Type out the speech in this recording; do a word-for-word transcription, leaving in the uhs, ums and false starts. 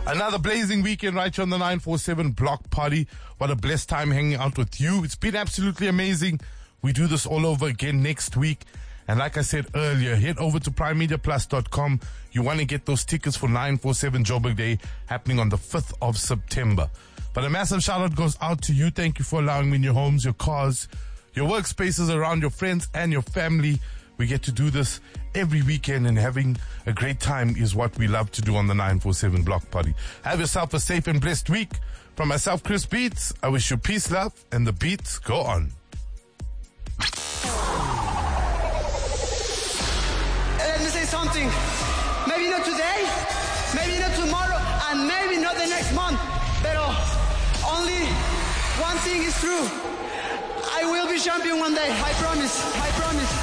Another blazing weekend right here on the nine four seven Block Party. What a blessed time hanging out with you. It's been absolutely amazing. We do this all over again next week. And like I said earlier, head over to prime media plus dot com. You want to get those tickets for nine four seven Joburg Day happening on the fifth of September. But a massive shout out goes out to you. Thank you for allowing me in your homes, your cars, your workspaces, around your friends and your family. We get to do this every weekend, and having a great time is what we love to do on the nine four seven Block Party. Have yourself a safe and blessed week. From myself, Chris Beats, I wish you peace, love, and the beats go on. Let me say something. Maybe not today, maybe not tomorrow, and maybe not the next month. But only one thing is true. I will be champion one day. I promise. I promise.